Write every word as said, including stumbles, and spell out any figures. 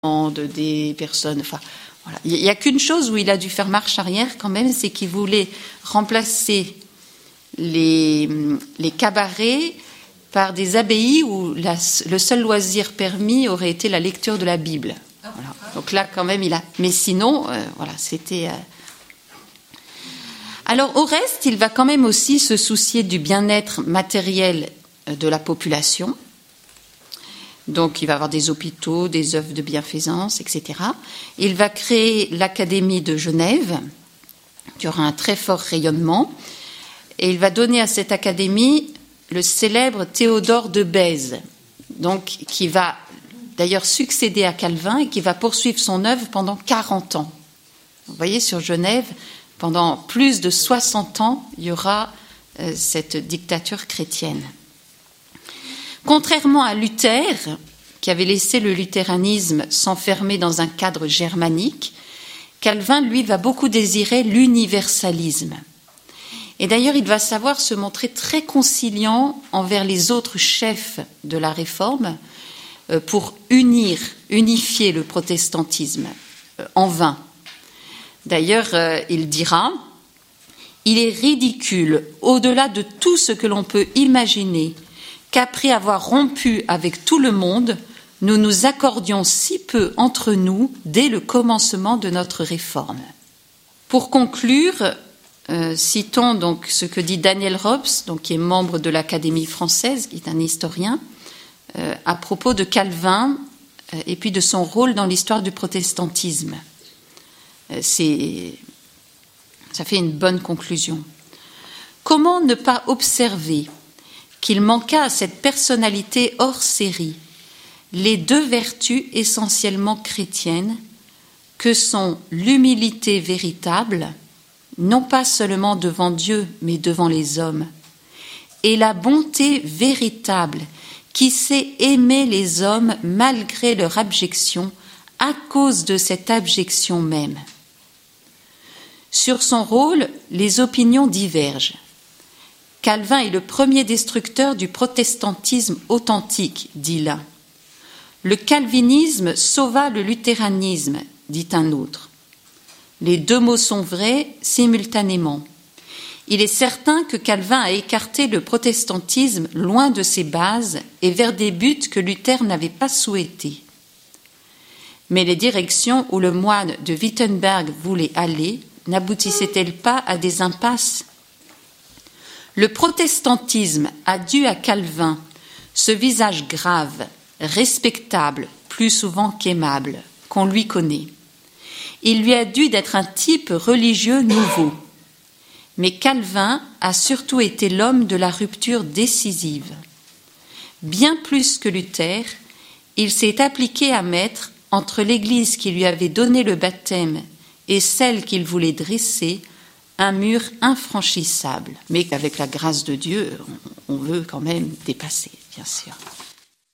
des personnes, enfin, voilà. Il n'y a qu'une chose où il a dû faire marche arrière quand même, c'est qu'il voulait remplacer les, les cabarets par des abbayes où la, le seul loisir permis aurait été la lecture de la Bible. Voilà. Donc là, quand même, il a... Mais sinon, euh, voilà, c'était... Euh... Alors, au reste, il va quand même aussi se soucier du bien-être matériel de la population. Donc, il va avoir des hôpitaux, des œuvres de bienfaisance, et cetera. Il va créer l'Académie de Genève, qui aura un très fort rayonnement. Et il va donner à cette académie le célèbre Théodore de Bèze, donc, qui va d'ailleurs succéder à Calvin et qui va poursuivre son œuvre pendant quarante ans. Vous voyez, sur Genève, pendant plus de soixante ans, il y aura euh, cette dictature chrétienne. Contrairement à Luther, qui avait laissé le luthéranisme s'enfermer dans un cadre germanique, Calvin, lui, va beaucoup désirer l'universalisme. Et d'ailleurs, il va savoir se montrer très conciliant envers les autres chefs de la Réforme pour unir, unifier le protestantisme, en vain. D'ailleurs, il dira « Il est ridicule, au-delà de tout ce que l'on peut imaginer, qu'après avoir rompu avec tout le monde, nous nous accordions si peu entre nous dès le commencement de notre réforme. » Pour conclure, euh, citons donc ce que dit Daniel Robs, donc, qui est membre de l'Académie française, qui est un historien, euh, à propos de Calvin euh, et puis de son rôle dans l'histoire du protestantisme. Euh, c'est, ça fait une bonne conclusion. Comment ne pas observer qu'il manqua à cette personnalité hors série les deux vertus essentiellement chrétiennes que sont l'humilité véritable, non pas seulement devant Dieu, mais devant les hommes, et la bonté véritable qui sait aimer les hommes malgré leur abjection à cause de cette abjection même. Sur son rôle, les opinions divergent. Calvin est le premier destructeur du protestantisme authentique, dit l'un. Le calvinisme sauva le luthéranisme, dit un autre. Les deux mots sont vrais simultanément. Il est certain que Calvin a écarté le protestantisme loin de ses bases et vers des buts que Luther n'avait pas souhaités. Mais les directions où le moine de Wittenberg voulait aller n'aboutissaient-elles pas à des impasses ? Le protestantisme a dû à Calvin ce visage grave, respectable, plus souvent qu'aimable, qu'on lui connaît. Il lui a dû d'être un type religieux nouveau. Mais Calvin a surtout été l'homme de la rupture décisive. Bien plus que Luther, il s'est appliqué à mettre entre l'Église qui lui avait donné le baptême et celle qu'il voulait dresser un mur infranchissable, mais qu'avec la grâce de Dieu, on veut quand même dépasser, bien sûr.